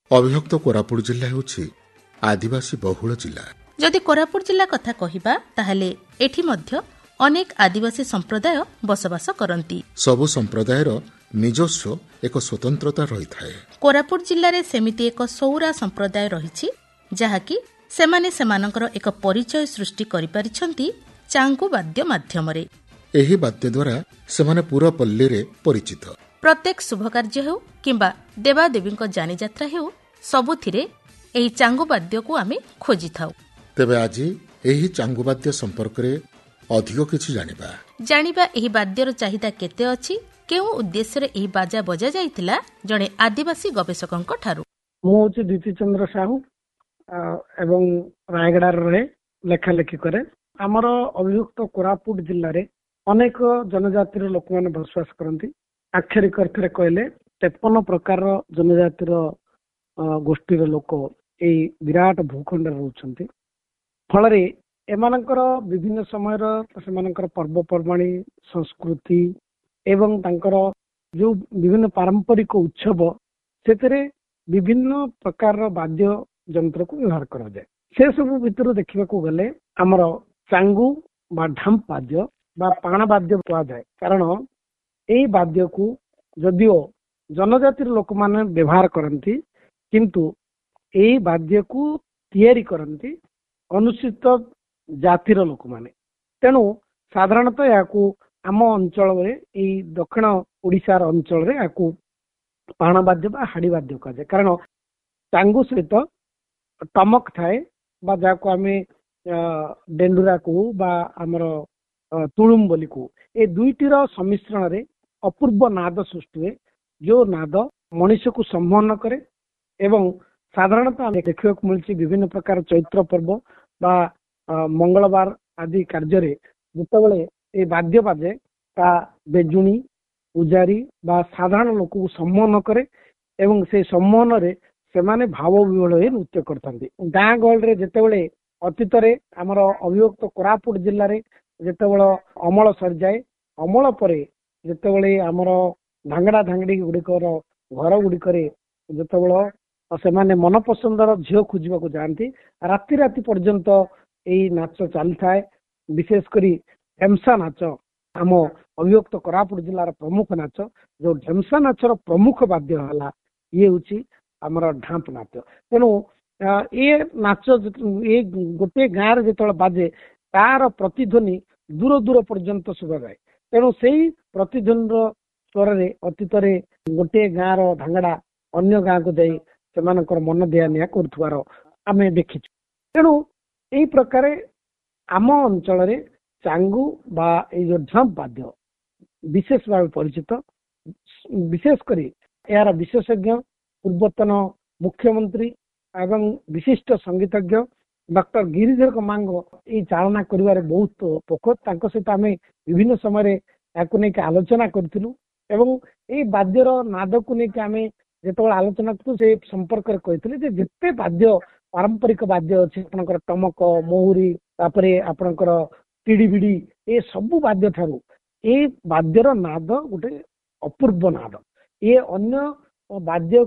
ଅଭିଭକ୍ତ କୋରାପୁଟ ଜିଲ୍ଲା ହେଉଛି ଆଦିବାସୀ ବହୁଳ ଜିଲ୍ଲା। ଯଦି କୋରାପୁଟ ଜିଲ୍ଲା କଥା କହିବା ତାହେଲେ ଏଠି ମଧ୍ୟ ଅନେକ ଆଦିବାସୀ ସମ୍ପ୍ରଦାୟ ବସବାସ କରନ୍ତି। ସବୁ ସମ୍ପ୍ରଦାୟର ନିଜସ୍ୱ ଏକ ସ୍ୱତନ୍ତ୍ରତା ରହିଥାଏ। କୋରାପୁଟ ଜିଲ୍ଲାରେ ସେମିତି ଏକ ସୌରା ସମ୍ପ୍ରଦାୟ ରହିଛି, ଯାହାକି ସେମାନେ ସେମାନଙ୍କର ଏକ ପରିଚୟ ସୃଷ୍ଟି କରିପାରିଛନ୍ତି ଚାଙ୍ଗୁ ବାଦ୍ୟ ମାଧ୍ୟମରେ। ଏହି ବାଦ୍ୟ ଦ୍ୱାରା ସେମାନେ ପୁରା ପଲ୍ଲୀରେ ପରିଚିତ। ପ୍ରତ୍ୟେକ ଶୁଭକାର୍ଯ୍ୟ ହେଉ କିମ୍ବା ଦେବାଦେବୀଙ୍କ ଯାନିଯାତ୍ରା ହେଉ, ସବୁଥିରେ ଏହି ଚାଙ୍ଗୁ ବାଦ୍ୟକୁ ଆମେ ଖୋଜିଥାଉ। ତେବେ ଆଜି ଏହି ଚାଙ୍ଗୁ ବାଦ୍ୟ ସମ୍ପର୍କରେ ଅଧିକ କିଛି ଜାଣିବା ଏହି ବାଦ୍ୟର ଚାହିଦା କେତେ ଅଛି, କେଉଁ ଉଦ୍ଦେଶ୍ୟରେ ଏହି ବାଜା ବଜା ଯାଇଥିଲା, ଜଣେ ଆଦିବାସୀ ଗବେଷକଙ୍କ ଠାରୁ। ମୁଁ ହେଉଛି ଦ୍ୱିତୀୟ ଚନ୍ଦ୍ର ସାହୁ ଏବଂ ରାୟଗଡ଼ାରେ ରହେ, ଲେଖାଲେଖି କରେ। ଆମର ଅଭିଭୁକ୍ତ କୋରାପୁଟ ଜିଲ୍ଲାରେ ଅନେକ ଜନଜାତିର ଲୋକମାନେ ବସବାସ କରନ୍ତି। ଆକ୍ଷରିକ ଅର୍ଥରେ କହିଲେ 53 ପ୍ରକାରର ଜନଜାତିର ଗୋଷ୍ଠୀର ଲୋକ ଏଇ ବିରାଟ ଭୂଖଣ୍ଡରେ ରହୁଛନ୍ତି। ଫଳରେ ଏମାନଙ୍କର ବିଭିନ୍ନ ସମୟର ସେମାନଙ୍କର ପର୍ବପର୍ବାଣୀ, ସଂସ୍କୃତି ଏବଂ ତାଙ୍କର ଯୋଉ ବିଭିନ୍ନ ପାରମ୍ପରିକ ଉତ୍ସବ, ସେଥିରେ ବିଭିନ୍ନ ପ୍ରକାରର ବାଦ୍ୟ ଯନ୍ତ୍ରକୁ ବ୍ୟବହାର କରାଯାଏ। ସେ ସବୁ ଭିତରୁ ଦେଖିବାକୁ ଗଲେ ଆମର ଚାଙ୍ଗୁ ବା ଢାମ୍ପ ବାଦ୍ୟ ବା ପାଣ ବାଦ୍ୟ କୁହାଯାଏ। କାରଣ ଏଇ ବାଦ୍ୟକୁ ଯଦିଓ ଜନଜାତିର ଲୋକମାନେ ବ୍ୟବହାର କରନ୍ତି, କିନ୍ତୁ ଏଇ ବାଦ୍ୟକୁ ତିଆରି କରନ୍ତି ଅନୁସୂଚିତ ଜାତିର ଲୋକମାନେ। ତେଣୁ ସାଧାରଣତଃ ଏହାକୁ ଆମ ଅଞ୍ଚଳରେ, ଏଇ ଦକ୍ଷିଣ ଓଡ଼ିଶାର ଅଞ୍ଚଳରେ ଏହାକୁ ପାଣ ବାଦ୍ୟ ବା ହାଡ଼ି ବାଦ୍ୟ କୁହାଯାଏ। କାରଣ ଚାଙ୍ଗୁ ସହିତ ଟମକ ଥାଏ, ବା ଯାହାକୁ ଆମେ ଡେଣ୍ଡୁରା କହୁ ବା ଆମର ତୁଳୁମ ବୋଲି କହୁ। ଏ ଦୁଇଟିର ସମ୍ମିଶ୍ରଣରେ ଅପୂର୍ବ ନାଦ ସୃଷ୍ଟି ହୁଏ, ଯୋଉ ନାଦ ମଣିଷକୁ ସମ୍ମୋହନ କରେ। ଏବଂ ସାଧାରଣତଃ ଆମେ ଦେଖିବାକୁ ମିଳୁଛି ବିଭିନ୍ନ ପ୍ରକାର ଚୈତ୍ର ପର୍ବ ବା ମଙ୍ଗଳବାର ଆଦି କାର୍ଯ୍ୟରେ ଯେତେବେଳେ ଏ ବାଦ୍ୟ ବାଜେ, ତା ବେଜୁଣି, ପୂଜାରୀ ବା ସାଧାରଣ ଲୋକକୁ ସମ୍ମୋହନ କରେ ଏବଂ ସେଇ ସମ୍ମୋହନରେ ସେମାନେ ଭାବ ବିହ୍ୱଳ ହୋଇ ନୃତ୍ୟ କରିଥାନ୍ତି। ଗାଁ ଗହଳିରେ ଯେତେବେଳେ ଅତୀତରେ ଆମର ଅଭିଭକ୍ତ କୋରାପୁଟ ଜିଲ୍ଲାରେ ଯେତେବେଳେ ଅମଳ ସରିଯାଏ, ଅମଳ ପରେ ଯେତେବେଳେ ଆମର ଧାଙ୍ଗଡ଼ା ଧାଙ୍ଗଡ଼ି ଗୁଡ଼ିକର ଘର ଗୁଡ଼ିକରେ ଯେତେବେଳେ ସେମାନେ ମନପସନ୍ଦର ଝିଅ ଖୋଜିବାକୁ ଯାଆନ୍ତି, ରାତି ରାତି ପର୍ଯ୍ୟନ୍ତ ଏଇ ନାଚ ଚାଲିଥାଏ। ବିଶେଷ କରି ଢେମ୍ସା ନାଚ ଆମ ଅଭିଭକ୍ତ କୋରାପୁଟ ଜିଲ୍ଲାର ପ୍ରମୁଖ ନାଚ। ଯୋଉ ଢେମ୍ସା ନାଚର ପ୍ରମୁଖ ବାଦ୍ୟ ହେଲା ଇଏ ହେଉଛି ଆମର ଢାମ୍ପ ନାଚ। ତେଣୁ ଏ ନାଚ ଏ ଗୋଟିଏ ଗାଁରେ ଯେତେବେଳେ ବାଜେ, ତାର ପ୍ରତିଧ୍ୱନି ଦୂର ଦୂର ପର୍ଯ୍ୟନ୍ତ ଶୁଭାଯାଏ। ତେଣୁ ସେଇ ପ୍ରତିଧ୍ୱନିର ସ୍ୱରରେ ଅତୀତରେ ଗୋଟିଏ ଗାଁର ଧାଙ୍ଗଡ଼ା ଅନ୍ୟ ଗାଁକୁ ଯାଇ ସେମାନଙ୍କର ମନ ଦିଆ ନିଆ କରୁଥିବାର ଆମେ ଦେଖିଛୁ। ତେଣୁ ଏଇ ପ୍ରକାରେ ଆମ ଅଞ୍ଚଳରେ ଚାଙ୍ଗୁ ବା ଏଇ ଯୋଉ ଢାମ୍ପ ବାଦ୍ୟ ବିଶେଷ ଭାବେ ପରିଚିତ। ବିଶେଷ କରି ଏହାର ବିଶେଷଜ୍ଞ ପୂର୍ବତନ ମୁଖ୍ୟମନ୍ତ୍ରୀ ଏବଂ ବିଶିଷ୍ଟ ସଙ୍ଗୀତଜ୍ଞ ଡକ୍ଟର ଗିରିଧର ମାଙ୍ଗ ଏଇ ଚାଳନା କରିବାରେ ବହୁତ ପୋଖତ। ତାଙ୍କ ସହିତ ଆମେ ବିଭିନ୍ନ ସମୟରେ ଏହାକୁ ନେଇକି ଆଲୋଚନା କରିଥିଲୁ ଏବଂ ଏଇ ବାଦ୍ୟର ନାଦକୁ ନେଇକି ଆମେ ଯେତେବେଳେ ଆଲୋଚନା କରୁ, ସେ ସମ୍ପର୍କରେ କହିଥିଲେ ଯେ ଯେତେ ବାଦ୍ୟ ପାରମ୍ପରିକ ବାଦ୍ୟ ଅଛି, ଆପଣଙ୍କର ଟମକ, ମହୁରୀ, ତାପରେ ଆପଣଙ୍କର ପିଡ଼ିବିଡ଼ି, ଏ ସବୁ ବାଦ୍ୟ ଠାରୁ ଏଇ ବାଦ୍ୟର ନାଦ ଗୋଟେ ଅପୂର୍ବ ନାଦ। ଏ ଅନ୍ୟ ବାଦ୍ୟ